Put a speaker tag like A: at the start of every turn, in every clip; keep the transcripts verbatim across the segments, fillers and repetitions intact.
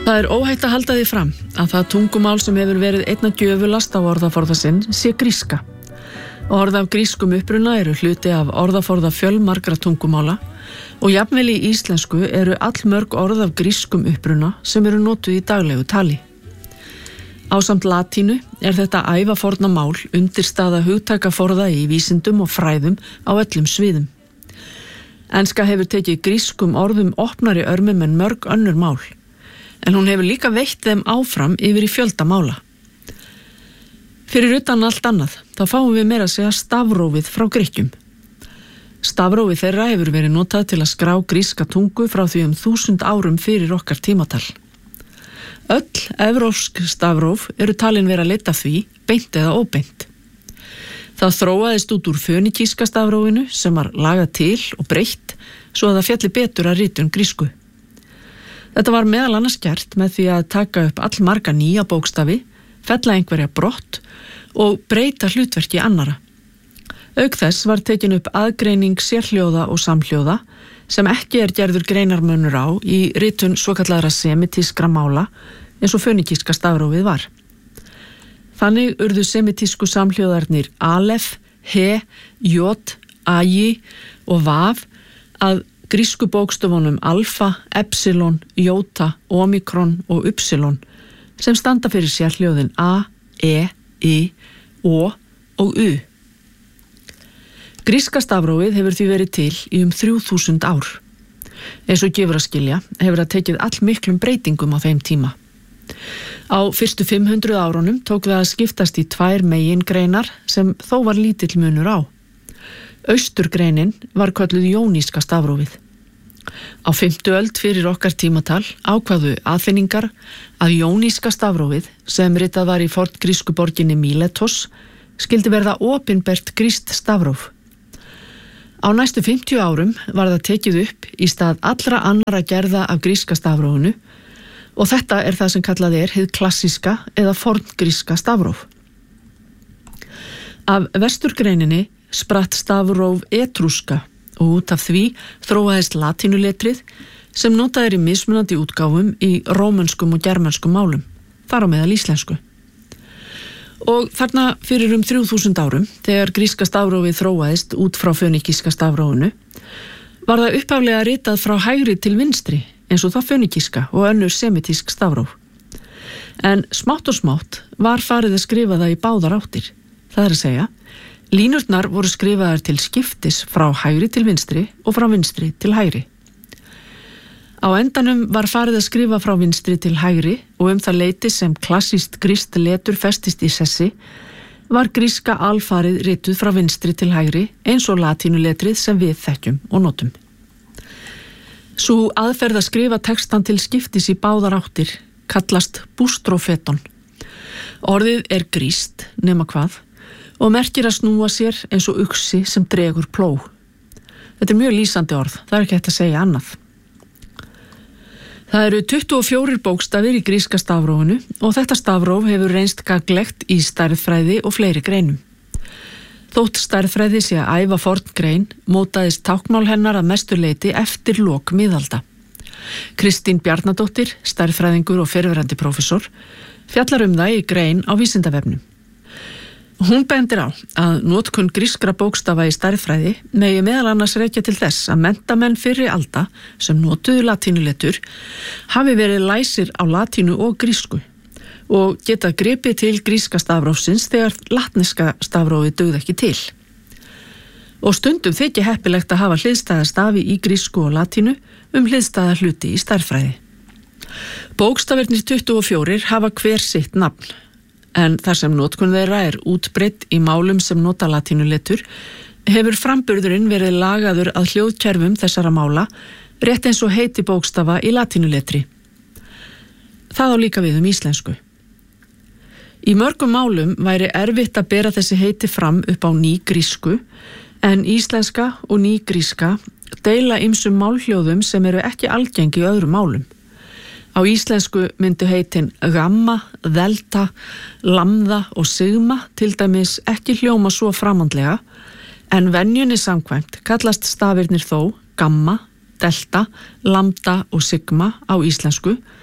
A: Það er óhætt að halda því fram að það tungumál sem hefur verið einna gjöfulast á orðaforða sinn sé gríska. Orð af grískum uppruna eru hluti af orðaforða fjölmargra tungumála og jafnvel í íslensku eru allmörg orð af grískum uppruna sem eru notuð í daglegu tali. Ásamt latínu er þetta ævaforna mál undirstaða hugtakaforða í vísindum og fræðum á öllum sviðum. Enska hefur tekið grískum orðum opnari örmum en mörg önnur mál, en hún hefur líka veitt þeim áfram yfir í fjölda mála. Fyrir utan allt annað, þá fáum við meira að segja stafrófið frá Grikkjum. Stafrófið þeirra hefur verið notað til að skrá gríska tungu frá því um þúsund árum fyrir okkar tímatal. Öll evrópsk stafróf eru talin vera leitt af því, beint eða óbeint. Það þróaðist út úr fönikíska stafrófinu sem var lagað til og breytt svo að það fjalli betur að ritun grísku. Þetta var meðal annars gert með því að taka upp allmarga nýja bókstafi, fella einhverja brott og breyta hlutverki annara. Auk þess var tekin upp aðgreining sérhljóða og samhljóða sem ekki er gerður greinarmunur á í ritun svokallaðra semitískra mála eins og fönikíska stafrófið var. Þannig urðu semitísku samhljóðarnir alef, he, jót, aji og vaf að grísku bókstöfunum alfa, epsilon, jóta, omikron og upsilon sem standa fyrir sérhljóðin a, e, i, o og u. Gríska stafrófið hefur því verið til í um þrjú þúsund ár. Eins og gefur að skilja hefur það tekið allmiklum breytingum á þeim tíma. Á fyrstu fimm hundruð árunum tók það að skiptast í tvær megingreinar sem þó var lítill munur á. Austurgreinin var kölluð jóníska stafrófið. Á fimmtu öld fyrir okkar tímatal ákváðu aðfinningar að jóníska stafrófið sem ritað var í forngrísku borginni Míletos skyldi verða opinbert grískt stafróf. Á næstu fimmtíu árum var það tekið upp í stað allra annara gerða af gríska stafrófinu og þetta er það sem kallað er hið klassíska eða forngríska stafróf. Af vesturgreininni spratt stafróf etrúska og út af því þróaðist latínuletrið sem notað er í mismunandi útgáfum í rómönskum og germönskum málum, þar á meðal íslensku. Og þarna fyrir um þrjú þúsund árum, þegar gríska stafrófið þróaðist út frá fönikíska stafrófinu, var það upphaflega ritað frá hægri til vinstri, eins og það fönikíska og önnur semitísk stafróf. En smátt og smátt var farið að skrifa það í báðar áttir. Það er að segja, línurnar voru skrifaðar til skiptis frá hægri til vinstri og frá vinstri til hægri. Á endanum var farið að skrifa frá vinstri til hægri og um það leyti sem klassískt grískt letur festist í sessi, var gríska alfarið rituð frá vinstri til hægri eins og latínuletrið sem við þekkjum og notum. Sú aðferð að skrifa textan til skiptis í báðar áttir kallast bústrofeton. Orðið er grískt, nema hvað, og merkir að snúa sér eins og uxi sem dregur plóg. Þetta er mjög lýsandi orð, það er ekki hægt að segja annað. Það eru tuttugu og fjórir bókstafir í gríska stafrófinu og þetta stafróf hefur reynst gagnlegt í stærðfræði og fleiri greinum. Þótt stærðfræði sé að æva forn grein, mótaðist táknmál hennar að mestu leyti eftir lok miðalda. Kristín Bjarnadóttir, stærðfræðingur og fyrrverandi prófessor, fjallar um það í grein á Vísindavefnum. Hún bendir á að notkun grískra bókstafa í stærðfræði megi meðal annars rekja til þess að menntamenn fyrri alda sem notuðu latínuletur hafi verið læsir á latínu og grísku og geta gripið til gríska stafrófsins þegar latneska stafrófið dugði ekki til. Og stundum þykir heppilegt að hafa hliðstæða stafi í grísku og latínu um hliðstæða hluti í stærðfræði. Bókstafirnir tuttugu og fjórir hafa hver sitt nafn, en þar sem notkun þeirra er útbreidd í málum sem nota latínuletur, hefur framburðurinn verið lagaður að hljóðkerfum þessara mála, rétt eins og heiti bókstafa í latínuletri. Það á líka við um íslensku. Í mörgum málum væri erfitt að bera þessi heiti fram upp á nýgrísku, en íslenska og nýgríska deila ýmsum málhljóðum sem eru ekki algengi í öðrum málum. Á íslensku myndu heitin gamma, delta, lambda og sigma til dæmis ekki hljóma svo framandlega, en venjunni samkvæmt kallast stafirnir þó gamma, delta, lambda og sigma á íslensku,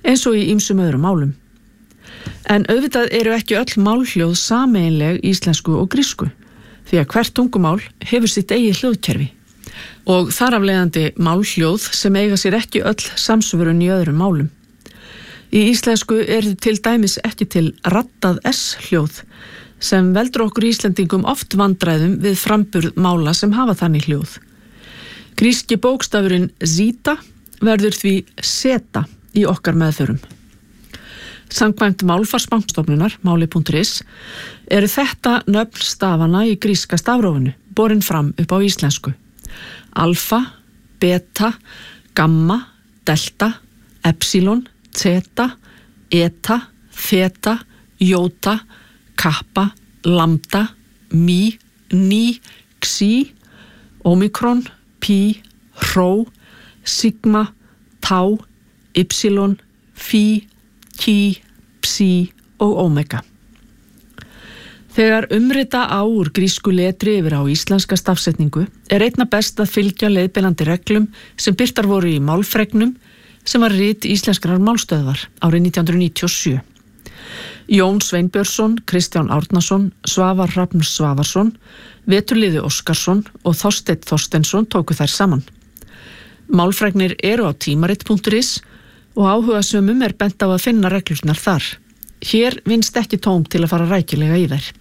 A: eins og í ýmsum öðrum málum. En auðvitað eru ekki öll málhljóð sameiginleg íslensku og grísku, því að hvert tungumál hefur sitt eigið hljóðkerfi og þar af leiðandi málhljóð sem eiga sér ekki öll samsvörun í öðrum málum. Í íslensku er til dæmis ekki til raddað S-hljóð sem veldur okkur Íslendingum oft vandræðum við framburð mála sem hafa þannig hljóð. Gríski bókstafurinn zeta verður því seta í okkar meðförum. Samkvæmt málfarsbankastofnunar, máli punktur is, eru þetta nöfn stafana í gríska stafrófinu, borin fram upp á íslensku. Alfa, beta, gamma, delta, epsilon, zeta, eta, þeta, jóta, kappa, lambda, mi, ní, xi, omikron, pi, hró, sigma, tá, ypsilon, phi, ki, psi og omega. Þegar umrita á úr grísku letri yfir á íslenska stafsetningu er einna best að fylgja leiðbeinandi reglum sem birtar voru í málfregnum sem var rit íslenskrar málstöðvar árið nítján hundruð níutíu og sjö. Jón Sveinbjörnsson, Kristján Árnason, Svavar Hrafn Svavarsson, Veturliði Óskarsson og Þorsteinn Þorsteinsson tóku þær saman. Málfregnir eru á tímarit punktur is og áhugasömum er bent á að finna reglurnar þar. Hér vinnst ekki tóm til að fara rækilega í þær.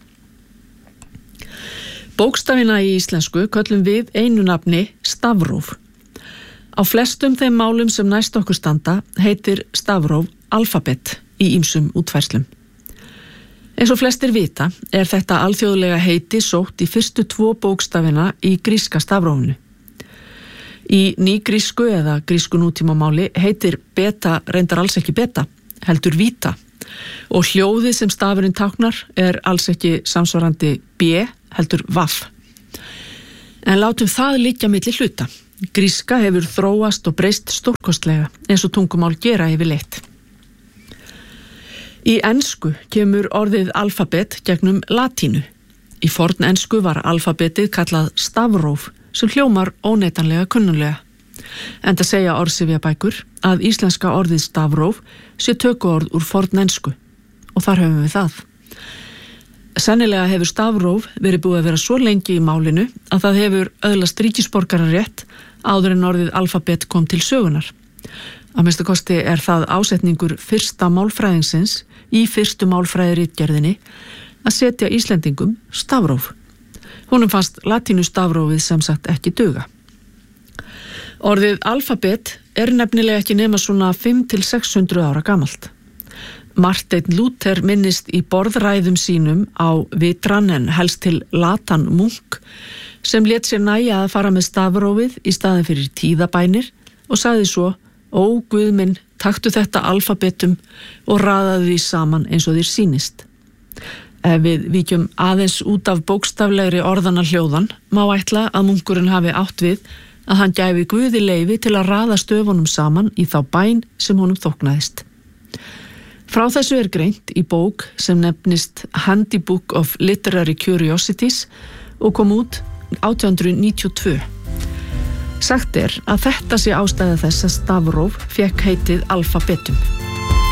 A: Bókstafina í íslensku köllum við einu nafni stafróf. Á flestum þeim málum sem næst okkur standa heitir stafróf alfabet í ýmsum útfærslum. Eins og flestir vita er þetta alþjóðlega heiti sótt í fyrstu tvo bókstafina í gríska stafrófinu. Í nýgrísku eða grísku nútímamáli heitir beta reyndar alls ekki beta, heldur vita, og hljóðið sem stafurinn táknar er alls ekki samsvarandi b, heldur vaff. En látum það liggja milli hluta. Gríska hefur þróast og breyst stórkostlega eins og tungumál gera yfirleitt. Í ensku kemur orðið alfabet gegnum latínu. Í fornensku var alfabetið kallað stafróf sem hljómar óneitanlega kunnuglega. Enda segja orðsifjabækur að íslenska orðið stafróf sé tökuorð úr fornensku og þar höfum við það. Sennilega hefur stafróf verið búið að vera svo lengi í málinu að það hefur öðlast ríkisborgararétt áður en orðið alfabet kom til sögunar. Að minnsta kosti er það ásetningur fyrsta málfræðingsins í fyrstu málfræðiritgerðinni að setja Íslendingum stafróf. Honum fannst latínu stafrófið sem sagt ekki duga. Orðið alfabet er nefnilega ekki nema svona fimm til sex hundruð ára gamalt. Marteinn Lúther minnist í borðræðum sínum á vitran en helst til latan munk sem lét sér nægja að fara með stafrófið í staðin fyrir tíðabænir og sagði svo: Ó Guð minn, taktu þetta alfabetum og raðaðu því saman eins og þér sýnist. Ef við víkjum aðeins út af bókstaflegri orðana hljóðan, má ætla að munkurinn hafi átt við að hann gæfi Guði leyfi til að raða stöfunum saman í þá bæn sem honum þóknaðist. Frá þessu er greint í bók sem nefnist Handbook of Literary Curiosities og kom út átján hundruð níutíu og tvö. Sagt er að þetta sé ástæða þess að stafróf fékk heitið alfabetum.